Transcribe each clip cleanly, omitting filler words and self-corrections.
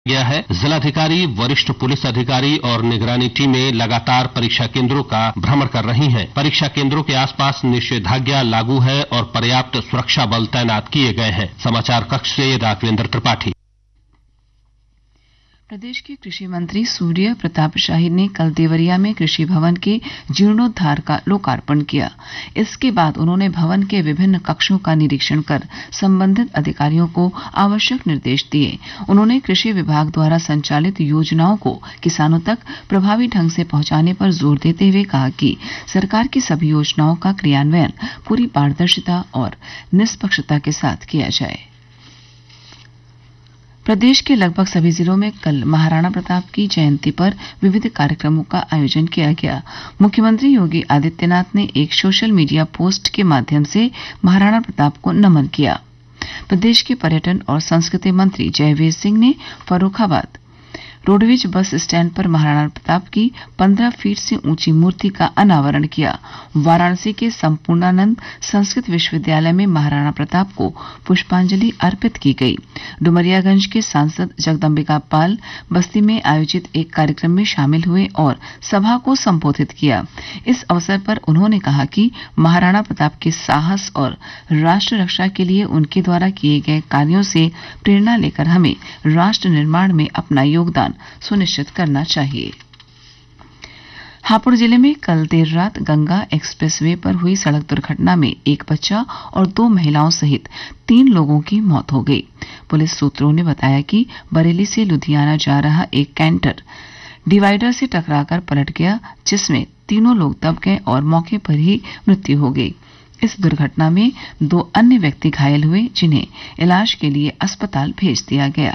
गया है। जिलाधिकारी, वरिष्ठ पुलिस अधिकारी और निगरानी टीमें लगातार परीक्षा केंद्रों का भ्रमण कर रही हैं। परीक्षा केंद्रों के आसपास निषेधाज्ञा लागू है और पर्याप्त सुरक्षा बल तैनात किए गए हैं। समाचार कक्ष से राघवेंद्र त्रिपाठी। प्रदेश के कृषि मंत्री सूर्य प्रताप शाही ने कल देवरिया में कृषि भवन के जीर्णोद्धार का लोकार्पण किया। इसके बाद उन्होंने भवन के विभिन्न कक्षों का निरीक्षण कर संबंधित अधिकारियों को आवश्यक निर्देश दिए। उन्होंने कृषि विभाग द्वारा संचालित योजनाओं को किसानों तक प्रभावी ढंग से पहुंचाने पर जोर देते हुए कहा कि सरकार की सभी योजनाओं का क्रियान्वयन पूरी पारदर्शिता और निष्पक्षता के साथ किया जाए। प्रदेश के लगभग सभी जिलों में कल महाराणा प्रताप की जयंती पर विविध कार्यक्रमों का आयोजन किया गया। मुख्यमंत्री योगी आदित्यनाथ ने एक सोशल मीडिया पोस्ट के माध्यम से महाराणा प्रताप को नमन किया। प्रदेश के पर्यटन और संस्कृति मंत्री जयवीर सिंह ने फर्रुखाबाद रोडवेज बस स्टैंड पर महाराणा प्रताप की 15 फीट से ऊंची मूर्ति का अनावरण किया। वाराणसी के संपूर्णानंद संस्कृत विश्वविद्यालय में महाराणा प्रताप को पुष्पांजलि अर्पित की गई। डुमरियागंज के सांसद जगदम्बिका पाल बस्ती में आयोजित एक कार्यक्रम में शामिल हुए और सभा को संबोधित किया। इस अवसर पर उन्होंने कहा कि महाराणा प्रताप के साहस और राष्ट्र रक्षा के लिए उनके द्वारा किए गए कार्यों से प्रेरणा लेकर हमें राष्ट्र निर्माण में अपना योगदान सुनिश्चित करना चाहिए। हापुड़ जिले में कल देर रात गंगा एक्सप्रेसवे पर हुई सड़क दुर्घटना में एक बच्चा और 2 महिलाओं सहित 3 लोगों की मौत हो गई। पुलिस सूत्रों ने बताया कि बरेली से लुधियाना जा रहा एक कैंटर डिवाइडर से टकराकर पलट गया, जिसमें तीनों लोग दब गए और मौके पर ही मृत्यु हो गई। इस दुर्घटना में 2 अन्य व्यक्ति घायल हुए, जिन्हें इलाज के लिए अस्पताल भेज दिया गया।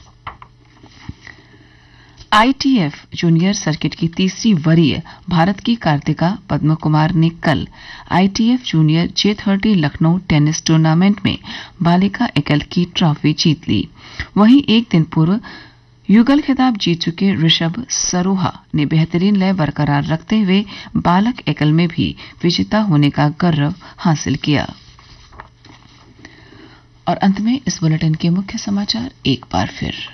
आईटीएफ जूनियर सर्किट की तीसरी वरीय भारत की कार्तिका पद्म कुमार ने कल ITF junior J30 Lucknow tennis tournament में बालिका एकल की ट्रॉफी जीत ली। वहीं एक दिन पूर्व युगल खिताब जीत चुके ऋषभ सरोहा ने बेहतरीन लय बरकरार रखते हुए बालक एकल में भी विजेता होने का गौरव हासिल किया। और अंत में इस बुलेटिन के मुख्य समाचार एक बार फिर।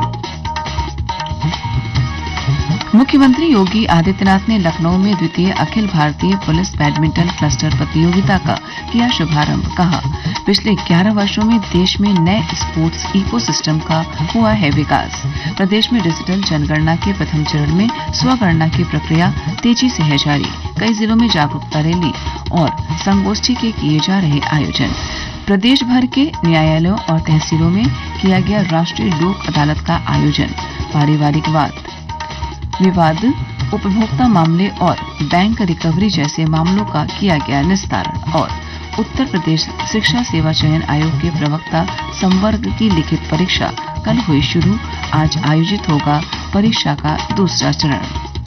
मुख्यमंत्री योगी आदित्यनाथ ने लखनऊ में द्वितीय Akhil Bharatiya police badminton cluster प्रतियोगिता का किया शुभारंभ। कहा, पिछले 11 वर्षों में देश में नए स्पोर्ट्स इकोसिस्टम का हुआ है विकास। प्रदेश में डिजिटल जनगणना के प्रथम चरण में स्वगणना की प्रक्रिया तेजी से है जारी। कई जिलों में जागरूकता रैली और संगोष्ठी के किए जा रहे आयोजन। प्रदेश भर के न्यायालयों और तहसीलों में किया गया राष्ट्रीय लोक अदालत का आयोजन। पारिवारिक विवाद, उपभोक्ता मामले और बैंक रिकवरी जैसे मामलों का किया गया निस्तारण। और उत्तर प्रदेश शिक्षा सेवा चयन आयोग के प्रवक्ता संवर्ग की लिखित परीक्षा कल हुई शुरू। आज आयोजित होगा परीक्षा का दूसरा चरण।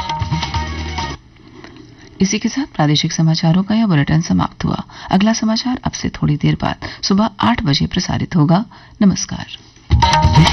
इसी के साथ प्रादेशिक समाचारों का यह बुलेटिन समाप्त हुआ। अगला समाचार अब से थोड़ी देर बाद सुबह 8 बजे प्रसारित होगा। नमस्कार।